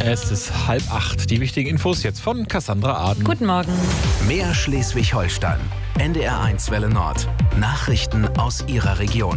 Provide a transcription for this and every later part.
Es ist 7:30. Die wichtigen Infos jetzt von Cassandra Aden. Guten Morgen. Mehr Schleswig-Holstein. NDR1 Welle Nord. Nachrichten aus Ihrer Region.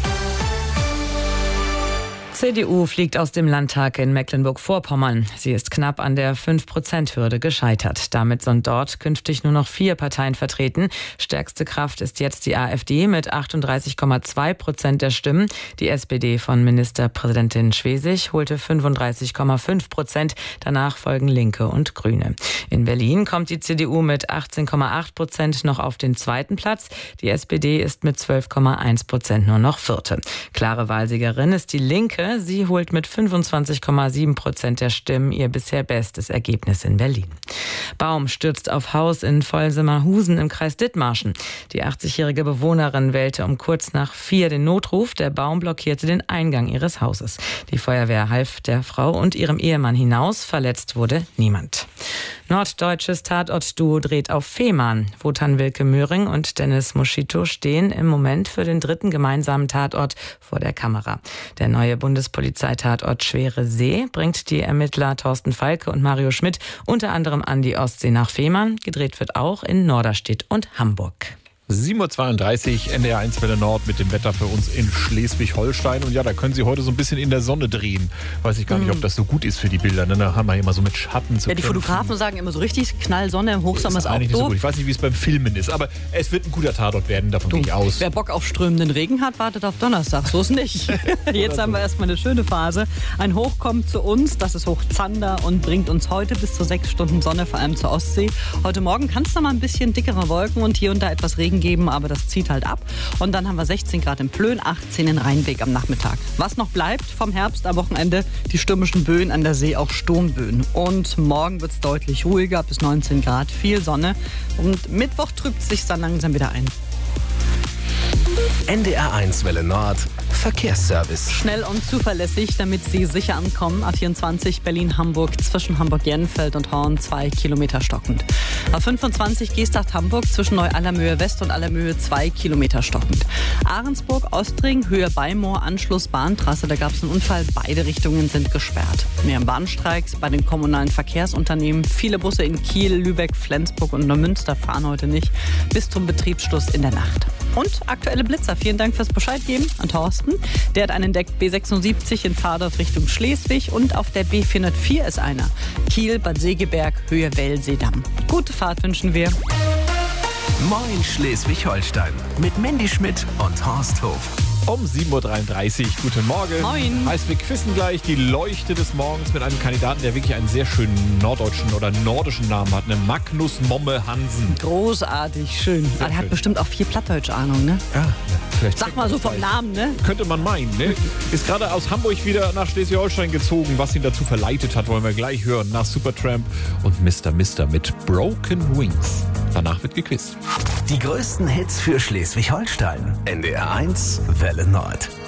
CDU fliegt aus dem Landtag in Mecklenburg-Vorpommern. Sie ist knapp an der 5%-Hürde gescheitert. Damit sind dort künftig nur noch 4 Parteien vertreten. Stärkste Kraft ist jetzt die AfD mit 38,2% der Stimmen. Die SPD von Ministerpräsidentin Schwesig holte 35,5%. Danach folgen Linke und Grüne. In Berlin kommt die CDU mit 18,8% noch auf den zweiten Platz. Die SPD ist mit 12,1% nur noch Vierte. Klare Wahlsiegerin ist die Linke. Sie holt mit 25,7% der Stimmen ihr bisher bestes Ergebnis in Berlin. Baum stürzt auf Haus in Volsemarhusen im Kreis Dithmarschen. Die 80-jährige Bewohnerin wählte um kurz nach 4 den Notruf. Der Baum blockierte den Eingang ihres Hauses. Die Feuerwehr half der Frau und ihrem Ehemann hinaus. Verletzt wurde niemand. Norddeutsches Tatort-Duo dreht auf Fehmarn. Wotan Wilke Möhring und Dennis Moschito stehen im Moment für den 3. gemeinsamen Tatort vor der Kamera. Der neue Bundespolizeitatort Schwere See bringt die Ermittler Thorsten Falke und Mario Schmidt unter anderem an die Ostsee nach Fehmarn. Gedreht wird auch in Norderstedt und Hamburg. 7:32 Uhr, NDR1 Welle Nord mit dem Wetter für uns in Schleswig-Holstein. Und ja, da können Sie heute so ein bisschen in der Sonne drehen. Weiß ich gar nicht, ob das so gut ist für die Bilder. Ne? Da haben wir immer so mit Schatten zu kämpfen. Die Fotografen sagen immer so richtig Knallsonne im Hochsommer ist auch eigentlich doof. Nicht so gut. Ich weiß nicht, wie es beim Filmen ist, aber es wird ein guter Tatort werden, davon gehe ich aus. Wer Bock auf strömenden Regen hat, wartet auf Donnerstag. So ist nicht. Jetzt haben wir erstmal eine schöne Phase. Ein Hoch kommt zu uns, das ist Hoch Zander und bringt uns heute bis zu 6 Stunden Sonne, vor allem zur Ostsee. Heute Morgen kann es da mal ein bisschen dickere Wolken und hier und da etwas Regen geben, aber das zieht halt ab. Und dann haben wir 16 Grad in Plön, 18 in Rheinbeck am Nachmittag. Was noch bleibt vom Herbst am Wochenende, die stürmischen Böen an der See, auch Sturmböen. Und morgen wird es deutlich ruhiger, bis 19 Grad, viel Sonne. Und Mittwoch trübt es sich dann langsam wieder ein. NDR1 Welle Nord. Verkehrsservice. Schnell und zuverlässig, damit Sie sicher ankommen. A24 Berlin-Hamburg zwischen Hamburg-Jenfeld und Horn 2 Kilometer stockend. A25 Gestacht-Hamburg zwischen Neu-Allermöhe West und Allermöhe 2 Kilometer stockend. Ahrensburg-Ostring, Höhe Beimoor, Anschluss Bahntrasse, da gab es einen Unfall. Beide Richtungen sind gesperrt. Mehr Bahnstreiks bei den kommunalen Verkehrsunternehmen. Viele Busse in Kiel, Lübeck, Flensburg und Neumünster fahren heute nicht. Bis zum Betriebsschluss in der Nacht. Und aktuelle Blitzer. Vielen Dank fürs Bescheid geben an Thorsten. Der hat einen entdeckt, B76 in Fahrdorf Richtung Schleswig und auf der B404 ist einer. Kiel, Bad Segeberg, Höhe Wellseedamm. Gute Fahrt wünschen wir. Moin Schleswig-Holstein mit Mandy Schmidt und Horst Hof. Um 7:33 Uhr. Guten Morgen. Moin. Heißt, wir quissen gleich die Leuchte des Morgens mit einem Kandidaten, der wirklich einen sehr schönen norddeutschen oder nordischen Namen hat. Ne? Magnus Momme Hansen. Großartig, schön. Aber er hat bestimmt auch viel Plattdeutsch-Ahnung, ne? Ja, vielleicht. Sag mal so vom Namen, ne? Könnte man meinen, ne? Ist gerade aus Hamburg wieder nach Schleswig-Holstein gezogen. Was ihn dazu verleitet hat, wollen wir gleich hören. Nach Supertramp und Mr. mit Broken Wings. Danach wird gequizt. Die größten Hits für Schleswig-Holstein. NDR1 Welle Nord.